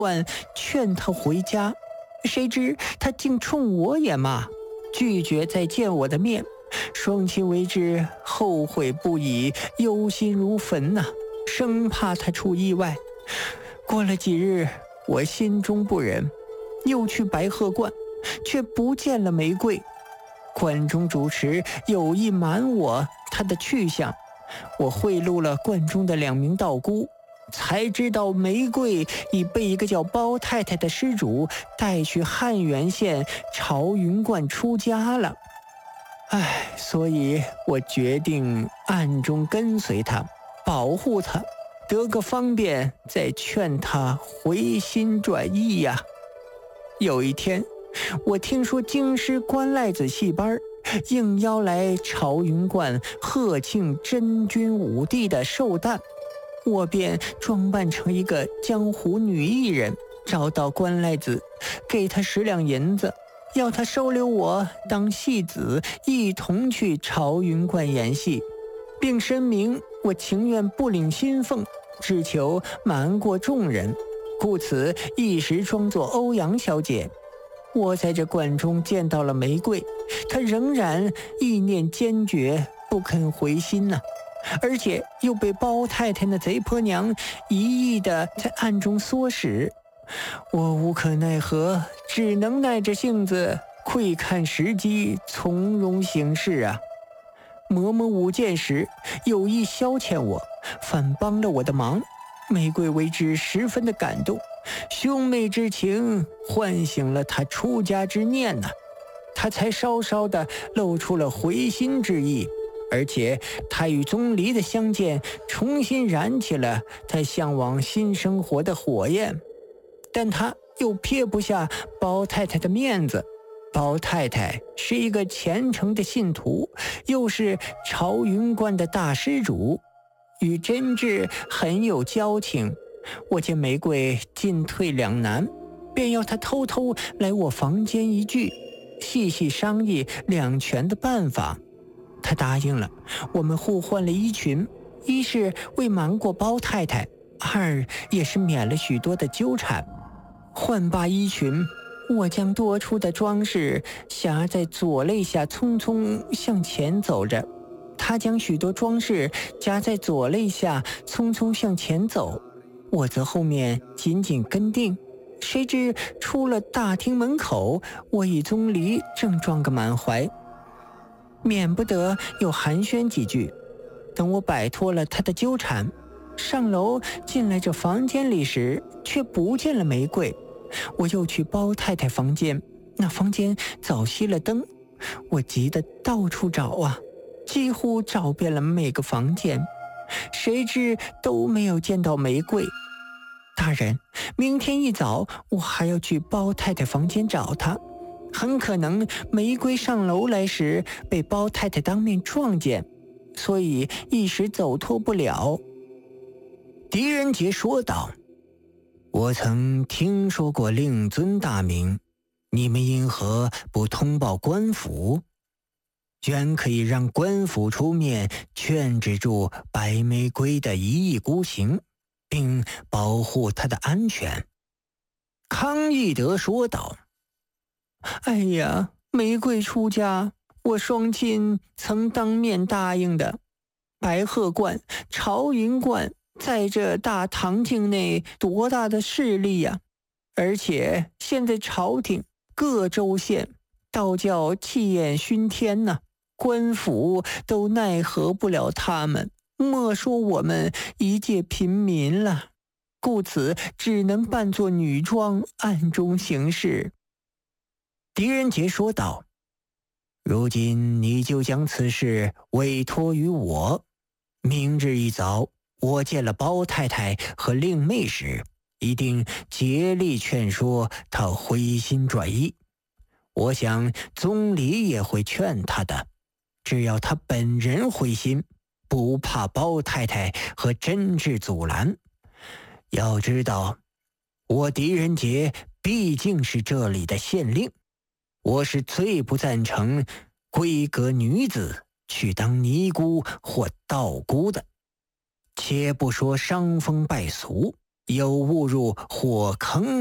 万劝他回家，谁知他竟冲我也骂，拒绝再见我的面。双亲为之后悔不已，忧心如焚呐，生怕他出意外。过了几日，我心中不忍，又去白鹤观，却不见了玫瑰。观中主持有意瞒我他的去向，我贿赂了观中的2名道姑，才知道玫瑰已被一个叫包太太的施主带去汉源县朝云观出家了。所以我决定暗中跟随他，保护他，得个方便再劝他回心转意呀。有一天，我听说京师关赖子戏班应邀来朝云观贺庆真君武帝的寿诞，我便装扮成一个江湖女艺人，找到关赖子，给他10两银子，要他收留我当戏子，一同去朝云观演戏，并申明我情愿不领薪俸，只求瞒过众人，故此一时装作欧阳小姐。我在这观中见到了玫瑰，她仍然意念坚决，不肯回心呢，而且又被包太太那贼婆娘一意的在暗中唆使。我无可奈何，只能耐着性子，窥看时机，从容行事啊。嬷嬷舞剑时有意消遣我，反帮了我的忙，玫瑰为之十分的感动，兄妹之情唤醒了他出家之念呐，他才稍稍的露出了回心之意，而且他与钟离的相见重新燃起了他向往新生活的火焰。但他又撇不下包太太的面子，包太太是一个虔诚的信徒，又是朝云观的大施主，与真挚很有交情。我见玫瑰进退两难，便要他偷偷来我房间一聚，细细商议两全的办法。他答应了，我们互换了衣裙，一是为瞒过包太太，二也是免了许多的纠缠。换罢衣裙，我将多出的装饰夹在左肋下，匆匆向前走着。他将许多装饰夹在左肋下，匆匆向前走，我则后面紧紧跟定。谁知出了大厅门口，我与钟离正撞个满怀，免不得又寒暄几句。等我摆脱了他的纠缠，上楼进来这房间里时，却不见了玫瑰。我又去包太太房间，那房间早熄了灯，我急得到处找啊，几乎找遍了每个房间，谁知都没有见到玫瑰。大人，明天一早我还要去包太太房间找她，很可能玫瑰上楼来时被包太太当面撞见，所以一时走脱不了。狄仁杰说道：我曾听说过令尊大名，你们因何不通报官府？原可以让官府出面劝止住白玫瑰的一意孤行，并保护她的安全。康义德说道：哎呀，玫瑰出家，我双亲曾当面答应的。白鹤观、朝云观在这大唐境内多大的势力呀！而且现在朝廷各州县道教气焰熏天呐，官府都奈何不了他们，莫说我们一介平民了，故此只能扮作女装，暗中行事。狄仁杰说道：如今你就将此事委托于我，明日一早我见了包太太和令妹时，一定竭力劝说她回心转意。我想宗理也会劝她的，只要她本人回心，不怕包太太和真挚阻拦。要知道，我狄仁杰毕竟是这里的县令，我是最不赞成闺阁女子去当尼姑或道姑的。且不说伤风败俗， 有误入火坑。